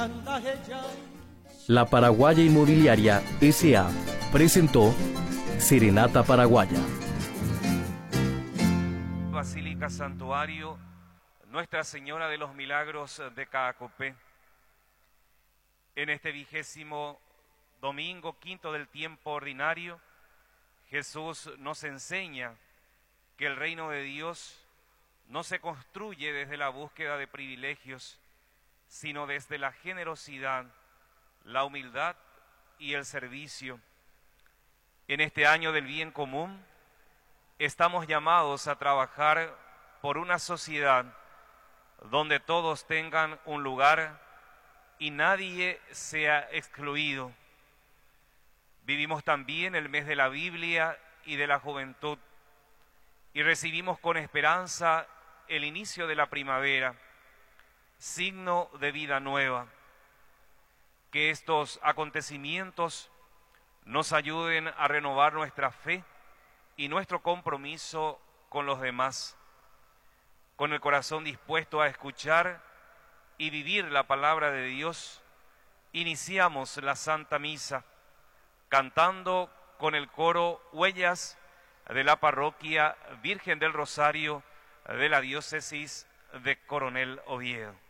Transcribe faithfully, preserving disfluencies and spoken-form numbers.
La Paraguaya Inmobiliaria S A presentó Serenata Paraguaya. Basílica Santuario Nuestra Señora de los Milagros de Caacopé. En este vigésimo domingo, quinto del tiempo ordinario, Jesús nos enseña que el reino de Dios no se construye desde la búsqueda de privilegios, sino desde la generosidad, la humildad y el servicio. En este año del bien común, estamos llamados a trabajar por una sociedad donde todos tengan un lugar y nadie sea excluido. Vivimos también el mes de la Biblia y de la juventud y recibimos con esperanza el inicio de la primavera, signo de vida nueva. Que estos acontecimientos nos ayuden a renovar nuestra fe y nuestro compromiso con los demás, con el corazón dispuesto a escuchar y vivir la palabra de Dios. Iniciamos la Santa Misa cantando con el coro Huellas de la Parroquia Virgen del Rosario de la Diócesis de Coronel Oviedo.